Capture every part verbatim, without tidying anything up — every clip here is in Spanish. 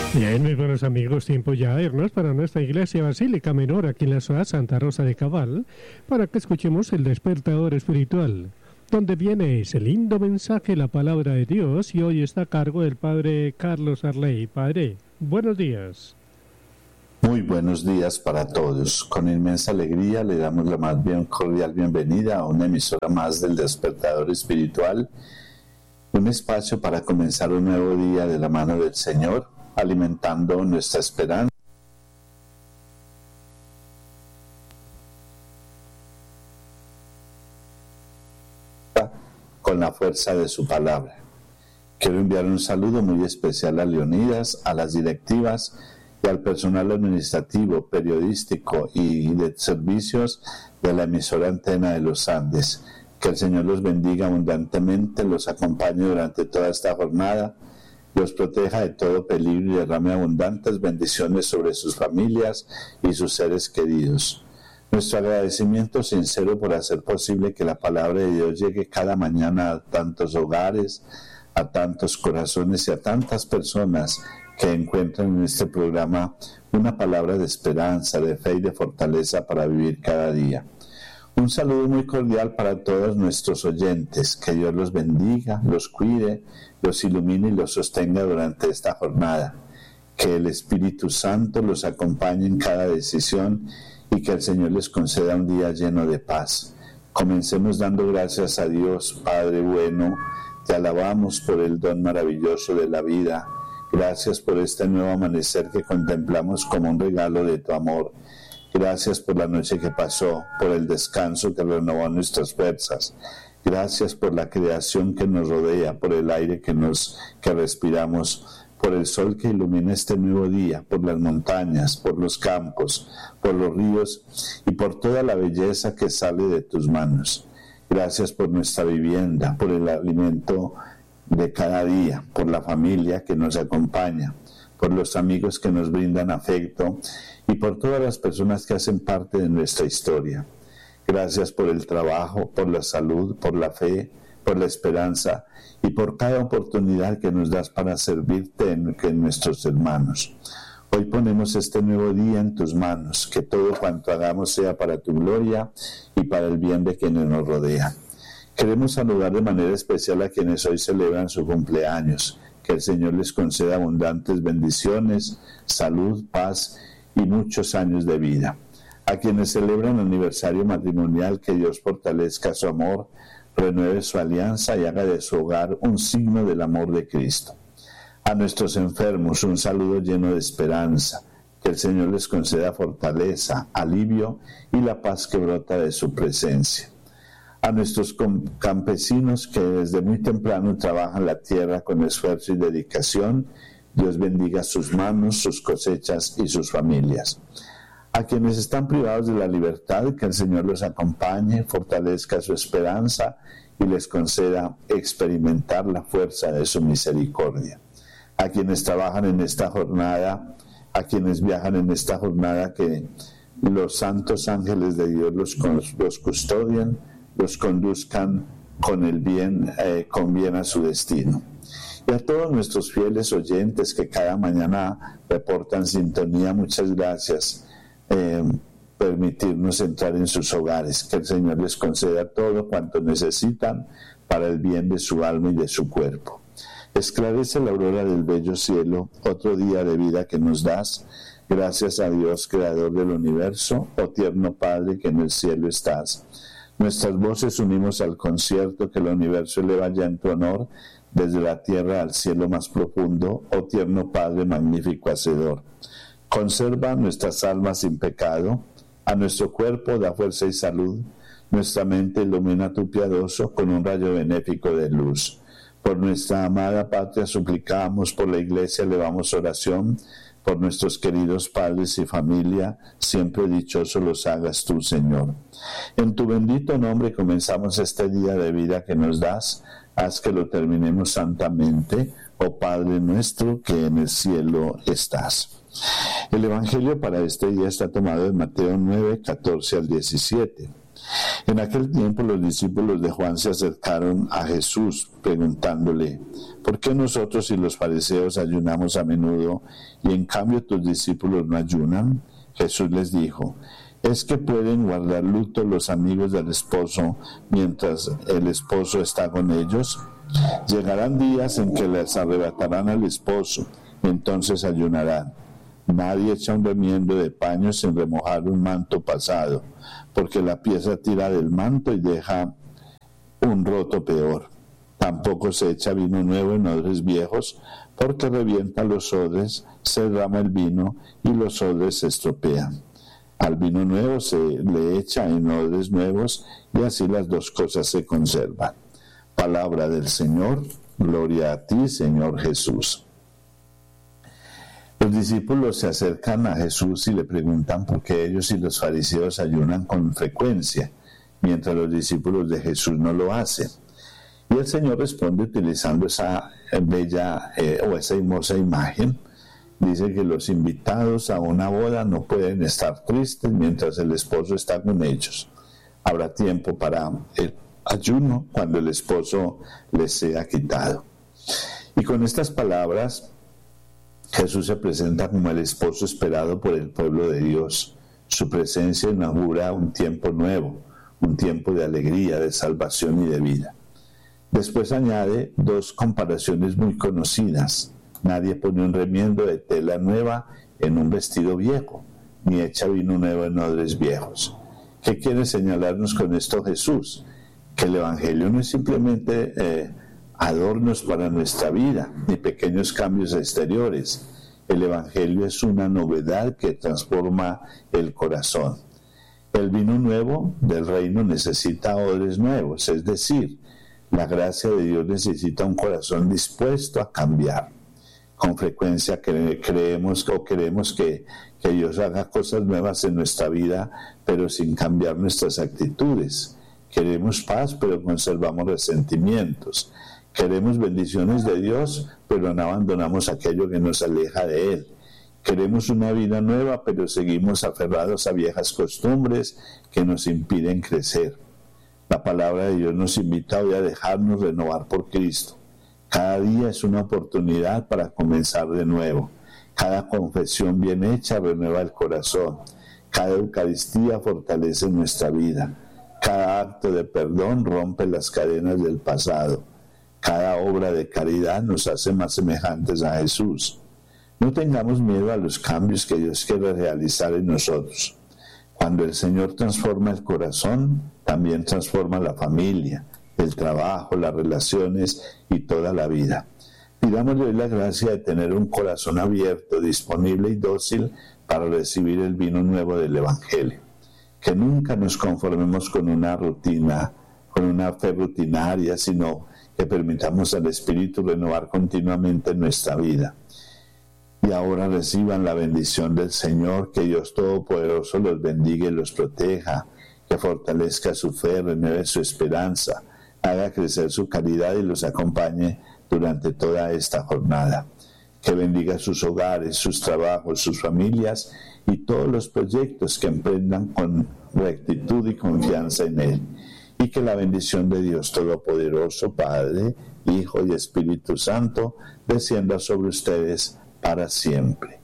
Bien, mis buenos amigos, tiempo ya de irnos para nuestra iglesia Basílica Menor aquí en la ciudad Santa Rosa de Cabal, para que escuchemos el despertador espiritual, donde viene ese lindo mensaje, la palabra de Dios, y hoy está a cargo del Padre Carlos Arley. Padre, buenos días. Muy buenos días para todos. Con inmensa alegría le damos la más bien cordial bienvenida a una emisora más del despertador espiritual, un espacio para comenzar un nuevo día de la mano del Señor, alimentando nuestra esperanza con la fuerza de su palabra. Quiero enviar un saludo muy especial a Leonidas, a las directivas y al personal administrativo, periodístico y de servicios de la emisora Antena de los Andes. Que el Señor los bendiga abundantemente, los acompañe durante toda esta jornada, los proteja de todo peligro y derrame abundantes bendiciones sobre sus familias y sus seres queridos. Nuestro agradecimiento sincero por hacer posible que la palabra de Dios llegue cada mañana a tantos hogares, a tantos corazones y a tantas personas que encuentran en este programa una palabra de esperanza, de fe y de fortaleza para vivir cada día. Un saludo muy cordial para todos nuestros oyentes, que Dios los bendiga, los cuide, los ilumine y los sostenga durante esta jornada, que el Espíritu Santo los acompañe en cada decisión y que el Señor les conceda un día lleno de paz. Comencemos dando gracias a Dios, Padre bueno, te alabamos por el don maravilloso de la vida, gracias por este nuevo amanecer que contemplamos como un regalo de tu amor. Gracias por la noche que pasó, por el descanso que renovó nuestras fuerzas. Gracias por la creación que nos rodea, por el aire que nos que respiramos, por el sol que ilumina este nuevo día, por las montañas, por los campos, por los ríos y por toda la belleza que sale de tus manos. Gracias por nuestra vivienda, por el alimento de cada día, por la familia que nos acompaña, por los amigos que nos brindan afecto y por todas las personas que hacen parte de nuestra historia. Gracias por el trabajo, por la salud, por la fe, por la esperanza y por cada oportunidad que nos das para servirte en, en nuestros hermanos. Hoy ponemos este nuevo día en tus manos, que todo cuanto hagamos sea para tu gloria y para el bien de quienes nos rodean. Queremos saludar de manera especial a quienes hoy celebran su cumpleaños. Que el Señor les conceda abundantes bendiciones, salud, paz y muchos años de vida. A quienes celebran aniversario matrimonial, que Dios fortalezca su amor, renueve su alianza y haga de su hogar un signo del amor de Cristo. A nuestros enfermos, un saludo lleno de esperanza. Que el Señor les conceda fortaleza, alivio y la paz que brota de su presencia. A nuestros campesinos que desde muy temprano trabajan la tierra con esfuerzo y dedicación, Dios bendiga sus manos, sus cosechas y sus familias. A quienes están privados de la libertad, que el Señor los acompañe, fortalezca su esperanza y les conceda experimentar la fuerza de su misericordia. A quienes trabajan en esta jornada, a quienes viajan en esta jornada, que los santos ángeles de Dios los, los custodien, los conduzcan con el bien, eh, con bien a su destino. Y a todos nuestros fieles oyentes que cada mañana reportan sintonía, muchas gracias. Eh, permitirnos entrar en sus hogares, que el Señor les conceda todo cuanto necesitan para el bien de su alma y de su cuerpo. Esclarece la aurora del bello cielo, otro día de vida que nos das. Gracias a Dios, creador del universo, oh tierno Padre que en el cielo estás. Nuestras voces unimos al concierto que el universo eleva ya en tu honor, desde la tierra al cielo más profundo, oh tierno Padre magnífico hacedor. Conserva nuestras almas sin pecado, a nuestro cuerpo da fuerza y salud, nuestra mente ilumina tu piadoso con un rayo benéfico de luz. Por nuestra amada patria suplicamos, por la iglesia elevamos oración, por nuestros queridos padres y familia, siempre dichosos los hagas tú, Señor. En tu bendito nombre comenzamos este día de vida que nos das, haz que lo terminemos santamente, oh Padre nuestro que en el cielo estás. El Evangelio para este día está tomado de Mateo nueve, catorce al diecisiete. En aquel tiempo los discípulos de Juan se acercaron a Jesús preguntándole: ¿por qué nosotros y los fariseos ayunamos a menudo y en cambio tus discípulos no ayunan? Jesús les dijo: ¿es que pueden guardar luto los amigos del esposo mientras el esposo está con ellos? Llegarán días en que les arrebatarán al esposo, y entonces ayunarán. Nadie echa un remiendo de paño sin remojar un manto pasado, porque la pieza tira del manto y deja un roto peor. Tampoco se echa vino nuevo en odres viejos, porque revienta los odres, se derrama el vino y los odres se estropean. Al vino nuevo se le echa en odres nuevos y así las dos cosas se conservan. Palabra del Señor, gloria a ti, Señor Jesús. Los discípulos se acercan a Jesús y le preguntan por qué ellos y los fariseos ayunan con frecuencia, mientras los discípulos de Jesús no lo hacen. Y el Señor responde utilizando esa bella eh, o esa hermosa imagen. Dice que los invitados a una boda no pueden estar tristes mientras el esposo está con ellos. Habrá tiempo para el ayuno cuando el esposo les sea quitado. Y con estas palabras, Jesús se presenta como el esposo esperado por el pueblo de Dios. Su presencia inaugura un tiempo nuevo, un tiempo de alegría, de salvación y de vida. Después añade dos comparaciones muy conocidas. Nadie pone un remiendo de tela nueva en un vestido viejo, ni echa vino nuevo en odres viejos. ¿Qué quiere señalarnos con esto Jesús? Que el Evangelio no es simplemente eh, adornos para nuestra vida, ni pequeños cambios exteriores. El Evangelio es una novedad que transforma el corazón. El vino nuevo del reino necesita odres nuevos, es decir, la gracia de Dios necesita un corazón dispuesto a cambiar. Con frecuencia cre- creemos o queremos que, que Dios haga cosas nuevas en nuestra vida, pero sin cambiar nuestras actitudes. Queremos paz, pero conservamos resentimientos. Queremos bendiciones de Dios, pero no abandonamos aquello que nos aleja de Él. Queremos una vida nueva, pero seguimos aferrados a viejas costumbres que nos impiden crecer. La palabra de Dios nos invita hoy a dejarnos renovar por Cristo. Cada día es una oportunidad para comenzar de nuevo. Cada confesión bien hecha renueva el corazón. Cada Eucaristía fortalece nuestra vida. Cada acto de perdón rompe las cadenas del pasado. Cada obra de caridad nos hace más semejantes a Jesús. No tengamos miedo a los cambios que Dios quiere realizar en nosotros. Cuando el Señor transforma el corazón, también transforma la familia, el trabajo, las relaciones y toda la vida. Pidámosle hoy la gracia de tener un corazón abierto, disponible y dócil para recibir el vino nuevo del Evangelio. Que nunca nos conformemos con una rutina, con una fe rutinaria, sino que permitamos al Espíritu renovar continuamente nuestra vida. Y ahora reciban la bendición del Señor, que Dios Todopoderoso los bendiga y los proteja, que fortalezca su fe, renueve su esperanza, haga crecer su caridad y los acompañe durante toda esta jornada. Que bendiga sus hogares, sus trabajos, sus familias y todos los proyectos que emprendan con rectitud y confianza en Él. Y que la bendición de Dios Todopoderoso, Padre, Hijo y Espíritu Santo, descienda sobre ustedes para siempre.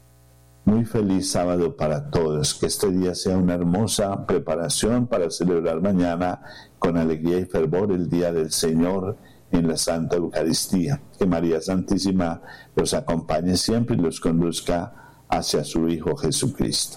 Muy feliz sábado para todos. Que este día sea una hermosa preparación para celebrar mañana con alegría y fervor el Día del Señor en la Santa Eucaristía. Que María Santísima los acompañe siempre y los conduzca hacia su Hijo Jesucristo.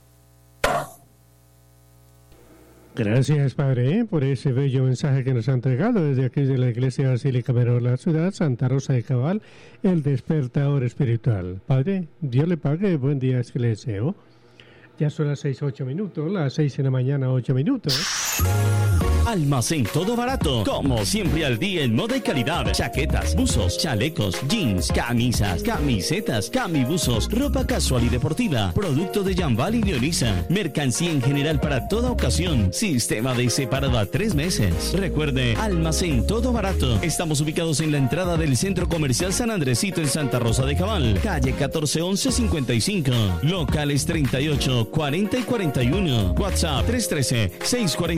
Gracias, Padre, por ese bello mensaje que nos ha entregado desde aquí de la Iglesia Basílica Menor de la ciudad, Santa Rosa de Cabal, el despertador espiritual. Padre, Dios le pague, buen día es que le deseo. Ya son las seis, ocho minutos, las seis de la mañana, ocho minutos. Almacén Todo Barato, como siempre al día en moda y calidad. Chaquetas, buzos, chalecos, jeans, camisas, camisetas, camibuzos, ropa casual y deportiva, producto de Jambal y Leonisa, mercancía en general para toda ocasión, sistema de separado a tres meses. Recuerde, Almacén Todo Barato. Estamos ubicados en la entrada del Centro Comercial San Andresito en Santa Rosa de Cabal, calle catorce once cincuenta y cinco, locales treinta y ocho, cuarenta y cuarenta y uno, WhatsApp tres uno tres, seis cuatro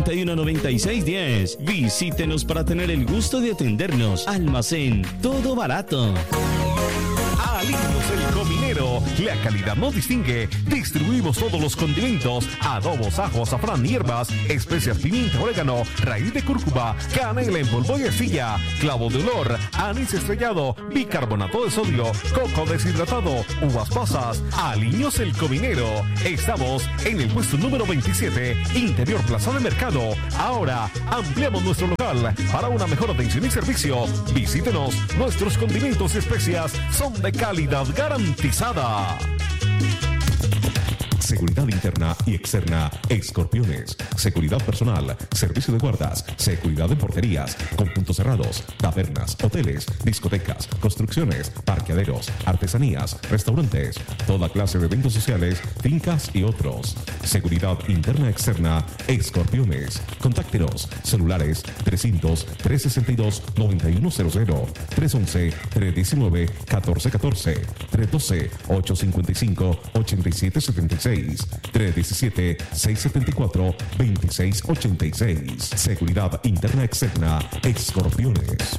noventa y uno, noventa y seis, diez. Visítenos para tener el gusto de atendernos. Almacén Todo Barato. Aliños El Cominero, la calidad nos distingue. Distribuimos todos los condimentos, adobos, ajos, azafrán, hierbas, especias, pimienta, orégano, raíz de cúrcuma, canela en polvo y astilla, clavo de olor, anís estrellado, bicarbonato de sodio, coco deshidratado, uvas pasas. Aliños El Cominero. Estamos en el puesto número veintisiete, Interior Plaza de Mercado. Ahora ampliamos nuestro local para una mejor atención y servicio. Visítenos, nuestros condimentos y especias son de calidad garantizada. Seguridad interna y externa, Escorpiones. Seguridad personal, servicio de guardas, seguridad en porterías, con puntos cerrados, tabernas, hoteles, discotecas, construcciones, parqueaderos, artesanías, restaurantes, toda clase de eventos sociales, fincas y otros. Seguridad interna externa, Escorpiones. Contáctenos, celulares trescientos, trescientos sesenta y dos, noventa y uno cero cero, trescientos once, trescientos diecinueve, catorce catorce, trescientos doce, ochocientos cincuenta y cinco, ochenta y siete setenta y seis, trescientos diecisiete, seiscientos setenta y cuatro, veintiséis ochenta y seis. Seguridad interna externa, Escorpiones.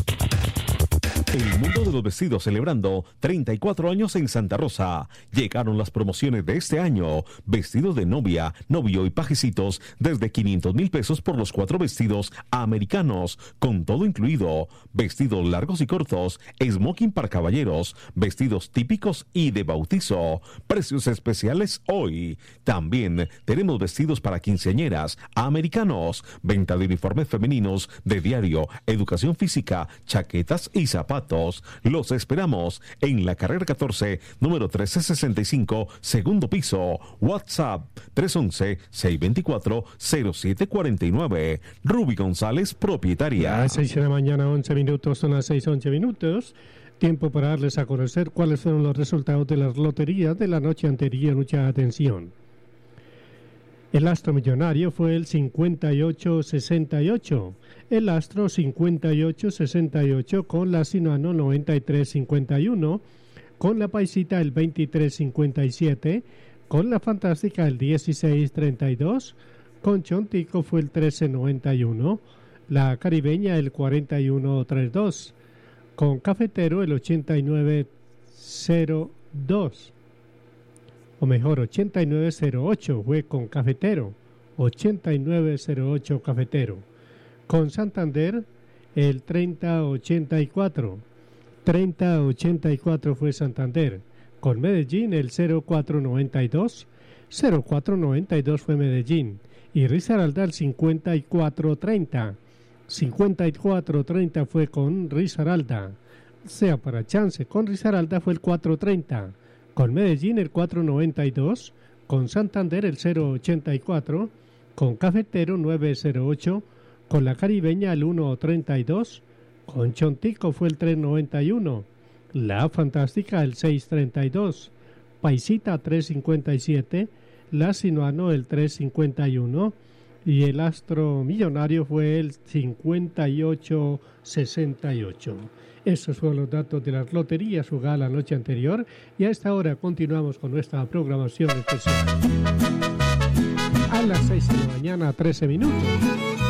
El mundo de los vestidos celebrando treinta y cuatro años en Santa Rosa. Llegaron las promociones de este año. Vestidos de novia, novio y pajecitos desde quinientos mil pesos por los cuatro vestidos americanos, con todo incluido. Vestidos largos y cortos, smoking para caballeros, vestidos típicos y de bautizo. Precios especiales hoy. También tenemos vestidos para quinceañeras americanos. Venta de uniformes femeninos de diario, educación física, chaquetas y zapatos. Los esperamos en la carrera catorce, número trece sesenta y cinco, segundo piso. WhatsApp tres once, seiscientos veinticuatro, cero siete cuarenta y nueve. Ruby González, propietaria. A las seis de la mañana, once minutos, son las seis, once minutos. Tiempo para darles a conocer cuáles fueron los resultados de las loterías de la noche anterior. Mucha atención. El astro millonario fue el cincuenta y ocho sesenta y ocho. El astro cincuenta y ocho sesenta y ocho con la sinuano noventa y tres cincuenta y uno, con la paisita el veintitrés cincuenta y siete, con la fantástica el dieciséis treinta y dos, con Chontico fue el trece noventa y uno, la caribeña el cuarenta y uno treinta y dos, con cafetero el ochenta y nueve cero dos. O mejor, ochenta y nueve cero ocho fue con cafetero, ochenta y nueve cero ocho cafetero. Con Santander, el treinta ochenta y cuatro, treinta ochenta y cuatro fue Santander. Con Medellín, el cero cuatro noventa y dos, cero cuatro noventa y dos fue Medellín. Y Risaralda, el cincuenta y cuatro treinta, cincuenta y cuatro treinta fue con Risaralda. Sea para chance, con Risaralda fue el cuatro treinta. Con Medellín el cuatro noventa y dos, con Santander el cero ochenta y cuatro, con Cafetero nueve cero ocho, con la Caribeña el uno treinta y dos, con Chontico fue el tres noventa y uno, la Fantástica el seis treinta y dos, Paisita tres cincuenta y siete, la Sinuano el tres cincuenta y uno y el Astro Millonario fue el cincuenta y ocho sesenta y ocho. Esos fueron los datos de las loterías jugadas la noche anterior y a esta hora continuamos con nuestra programación especial. A las seis de la mañana, trece minutos.